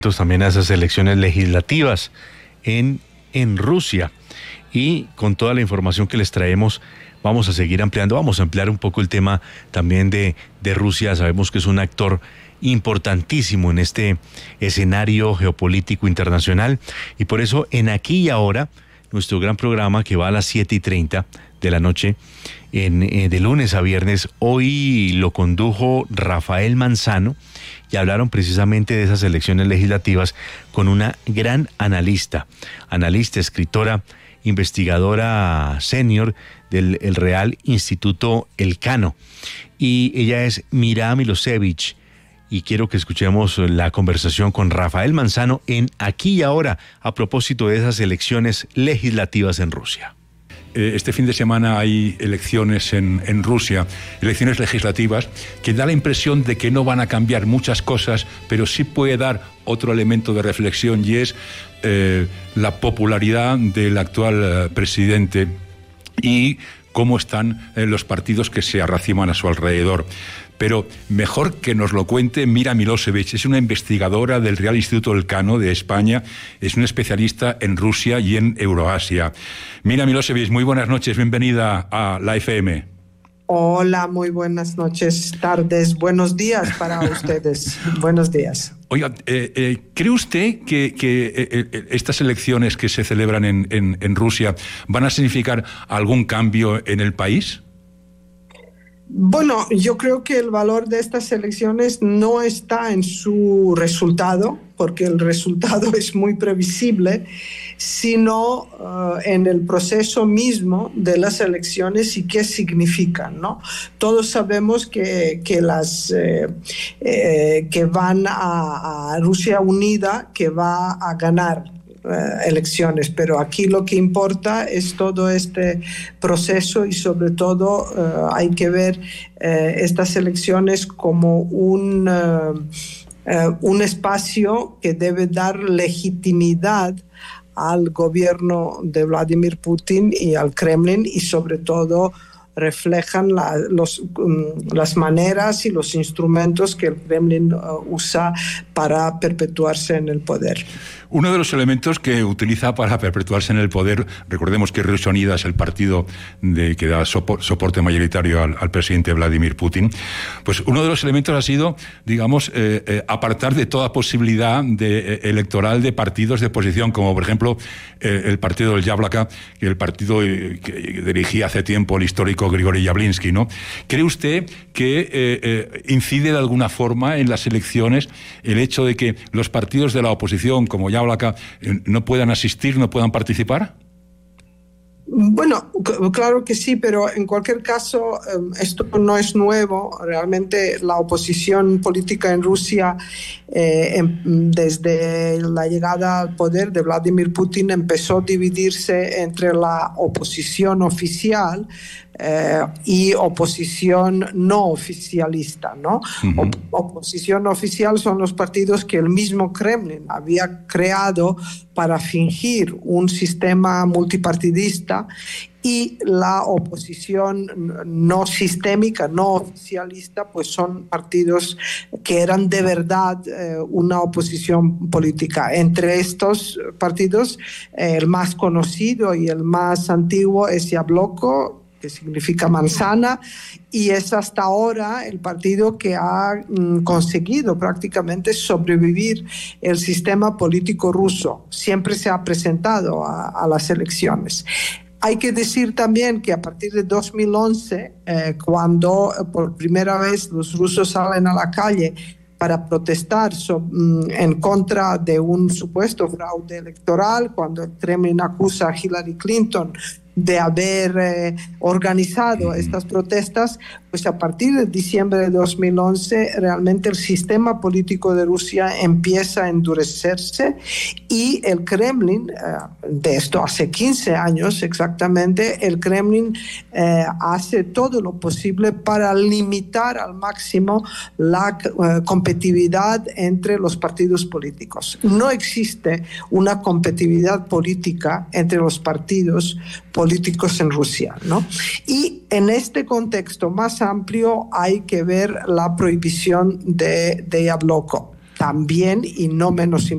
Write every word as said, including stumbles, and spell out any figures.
También a esas elecciones legislativas en, en Rusia. Y con toda la información que les traemos, vamos a seguir ampliando, vamos a ampliar un poco el tema también de, de Rusia. Sabemos que es un actor importantísimo en este escenario geopolítico internacional, y por eso en Aquí y Ahora, nuestro gran programa que va a las siete y treinta de la noche, en, eh, de lunes a viernes, hoy lo condujo Rafael Manzano, y hablaron precisamente de esas elecciones legislativas con una gran analista, analista, escritora, investigadora senior del el Real Instituto Elcano, y ella es Mira Milosevich, y quiero que escuchemos la conversación con Rafael Manzano en Aquí y Ahora a propósito de esas elecciones legislativas en Rusia. Este fin de semana hay elecciones en, en Rusia, elecciones legislativas, que da la impresión de que no van a cambiar muchas cosas, pero sí puede dar otro elemento de reflexión, y es eh, la popularidad del actual eh, presidente y cómo están eh, los partidos que se arraciman a su alrededor. Pero mejor que nos lo cuente Mira Milosevich. Es una investigadora del Real Instituto Elcano de España, es una especialista en Rusia y en Euroasia. Mira Milosevich, muy buenas noches, bienvenida a la F M. Hola, muy buenas noches, tardes, buenos días para ustedes. Buenos días. Oiga, eh, eh, ¿cree usted que, que eh, eh, estas elecciones que se celebran en, en, en Rusia van a significar algún cambio en el país? Bueno, yo creo que el valor de estas elecciones no está en su resultado, porque el resultado es muy previsible, sino uh, en el proceso mismo de las elecciones y qué significan, ¿no? Todos sabemos que, que, las, eh, eh, que van a, a Rusia unida, que va a ganar Uh, elecciones, pero aquí lo que importa es todo este proceso, y sobre todo uh, hay que ver uh, estas elecciones como un, uh, uh, un espacio que debe dar legitimidad al gobierno de Vladimir Putin y al Kremlin, y sobre todo reflejan la, los, um, las maneras y los instrumentos que el Kremlin uh, usa para perpetuarse en el poder. Uno de los elementos que utiliza para perpetuarse en el poder, recordemos que Rusia Unida es el partido de, que da sopor, soporte mayoritario al, al presidente Vladimir Putin, pues uno de los elementos ha sido, digamos, eh, eh, apartar de toda posibilidad de, eh, electoral de partidos de oposición, como por ejemplo eh, el partido del Yablaka, que el partido eh, que dirigía hace tiempo el histórico Grigori Yavlinsky, ¿no? ¿Cree usted que eh, eh, incide de alguna forma en las elecciones el hecho de que los partidos de la oposición, como ya Yablaka, no puedan asistir, no puedan participar? Bueno, claro que sí, pero en cualquier caso esto no es nuevo. Realmente la oposición política en Rusia, eh, desde la llegada al poder de Vladimir Putin, empezó a dividirse entre la oposición oficial eh, y oposición no oficialista, ¿no? Uh-huh. Op- oposición oficial son los partidos que el mismo Kremlin había creado para fingir un sistema multipartidista, y la oposición no sistémica, no oficialista, pues son partidos que eran de verdad eh, una oposición política. Entre estos partidos, eh, el más conocido y el más antiguo es Yabloko, que significa manzana, y es hasta ahora el partido que ha mm, conseguido prácticamente sobrevivir el sistema político ruso. Siempre se ha presentado a, a las elecciones. Hay que decir también que a partir de dos mil once, eh, cuando por primera vez los rusos salen a la calle para protestar so, mm, en contra de un supuesto fraude electoral, cuando el Kremlin acusa a Hillary Clinton de haber eh, organizado estas protestas, pues a partir de diciembre de dos mil once realmente el sistema político de Rusia empieza a endurecerse, y el Kremlin, eh, de esto hace quince años exactamente, el Kremlin eh, hace todo lo posible para limitar al máximo la eh, competitividad entre los partidos políticos. No existe una competitividad política entre los partidos políticos en Rusia, ¿no? Y en este contexto más amplio hay que ver la prohibición de, de Yabloko. también, y no menos